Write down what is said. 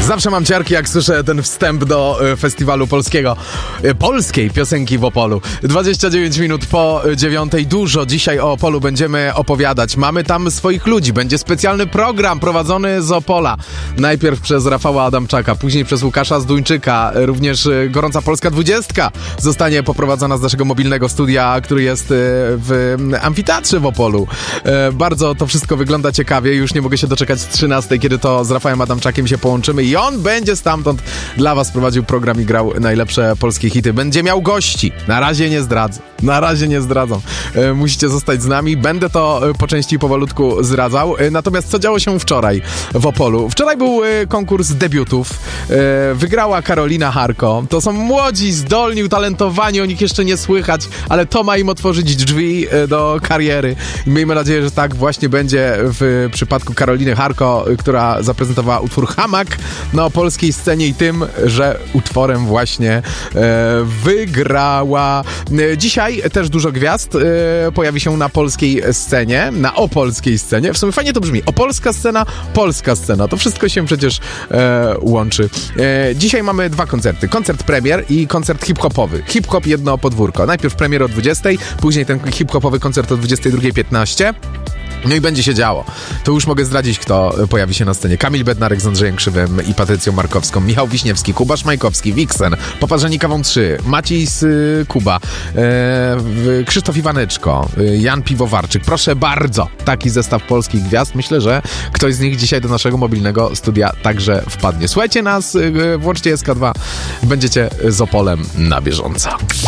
Zawsze mam ciarki, jak słyszę ten wstęp do festiwalu polskiej piosenki w Opolu. 29 minut po 9. Dużo dzisiaj o Opolu będziemy opowiadać. Mamy tam swoich ludzi. Będzie specjalny program prowadzony z Opola. Najpierw przez Rafała Adamczaka, później przez Łukasza Zduńczyka. Również Gorąca Polska 20 zostanie poprowadzona z naszego mobilnego studia, który jest w amfiteatrze w Opolu. Bardzo to wszystko wygląda ciekawie. Już nie mogę się doczekać z 13, kiedy to z Rafałem Adamczakiem się połączymy i on będzie stamtąd dla was prowadził program i grał najlepsze polskie hity. Będzie miał gości. Na razie nie zdradzą. Musicie zostać z nami. Będę to po części i powolutku zdradzał. Natomiast co działo się wczoraj w Opolu? Wczoraj był konkurs debiutów. Wygrała Karolina Harko. To są młodzi, zdolni, utalentowani. O nich jeszcze nie słychać, ale to ma im otworzyć drzwi do kariery. I miejmy nadzieję, że tak właśnie będzie w przypadku Karoliny Harko, która zaprezentowała utwór Hamak na opolskiej scenie i tym, że utworem właśnie wygrała. Dzisiaj też dużo gwiazd pojawi się na polskiej scenie, na opolskiej scenie. W sumie fajnie to brzmi. Opolska scena, polska scena. To wszystko się przecież łączy. Dzisiaj mamy dwa koncerty. Koncert premier i koncert hip-hopowy. Hip-hop jedno podwórko. Najpierw premier o 20, później ten hip-hopowy koncert o 22:15. No i będzie się działo. To już mogę zdradzić, kto pojawi się na scenie. Kamil Bednarek z Andrzejem Krzywym i Patrycją Markowską, Michał Wiśniewski, Kuba Szmajkowski, Wiksen, Poparzeni Kawą 3, Maciej z Kuba, Krzysztof Iwaneczko, Jan Piwowarczyk. Proszę bardzo, taki zestaw polskich gwiazd. Myślę, że ktoś z nich dzisiaj do naszego mobilnego studia także wpadnie. Słuchajcie nas, włączcie SK2, będziecie z Opolem na bieżąco.